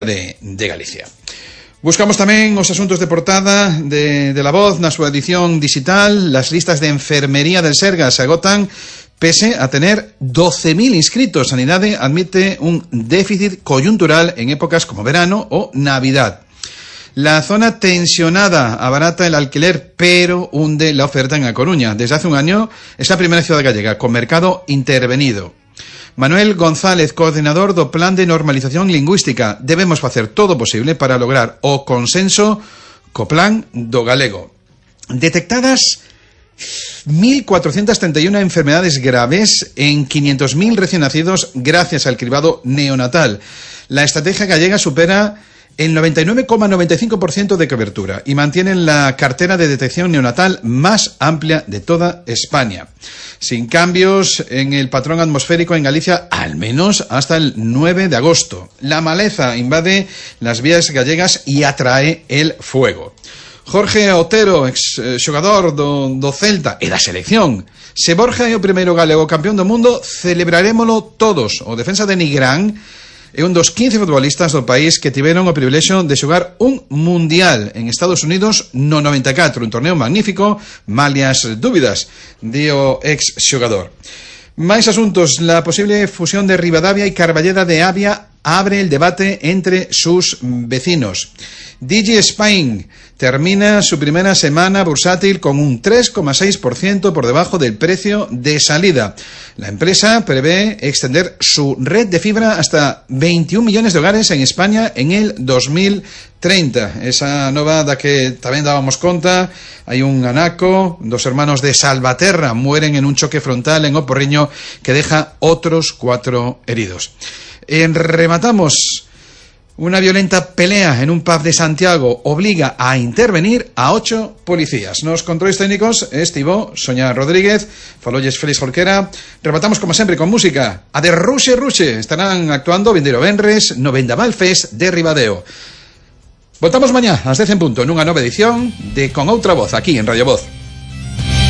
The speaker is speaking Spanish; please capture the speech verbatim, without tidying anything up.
de, de Galicia. Buscamos tamén os asuntos de portada de, de La Voz na súa edición digital. Las listas de enfermería del Sergas se agotan pese a tener doce mil inscritos. Sanidade admite un déficit coyuntural en épocas como verano o Navidad. La zona tensionada abarata el alquiler, pero hunde la oferta en A Coruña. Desde hace un año es la primera ciudad gallega con mercado intervenido. Manuel González, coordinador do Plan de Normalización Lingüística. Debemos facer todo posible para lograr o consenso co plan do galego. Detectadas mil cuatrocientas treinta y una enfermedades graves en quinientos mil recién nacidos gracias al cribado neonatal. La estrategia gallega supera el noventa y nueve coma noventa y cinco por ciento de cobertura y mantienen la cartera de detección neonatal más amplia de toda España. Sin cambios en el patrón atmosférico en Galicia, al menos hasta el nueve de agosto. La maleza invade las vías gallegas y atrae el fuego. Jorge Otero, ex xogador do, do Celta e da selección. Se Borja é o primeiro galego campeón do mundo, celebrarémolo todos. O defensa de Nigrán é un dos quince futbolistas do país que tiveron o privilexio de xogar un mundial en Estados Unidos no noventa e catro, un torneo magnífico, malias dúbidas, di o ex xogador. Máis asuntos. La posible fusión de Ribadavia y Carballeda de Avia abre el debate entre sus vecinos. Digi Spain termina su primera semana bursátil con un tres coma seis por ciento por debajo del precio de salida. La empresa prevé extender su red de fibra hasta veintiún millones de hogares en España en el dos mil treinta. Esa nova da que tamén dábamos conta. Hai un anaco, dos hermanos de Salvaterra mueren en un choque frontal en O Porriño que deja otros cuatro heridos. En rematamos. Una violenta pelea en un pub de Santiago obliga a intervenir a ocho policías. Nos controles técnicos estivo Soña Rodríguez, falolles Félix Jorquera. Rematamos como sempre con música. A de Ruxe Ruxe estarán actuando vindeiro venres no Vendaval Fest de Ribadeo. Voltamos mañá ás dez en punto nunha nova edición de Con Outra Voz aquí en Radio Voz.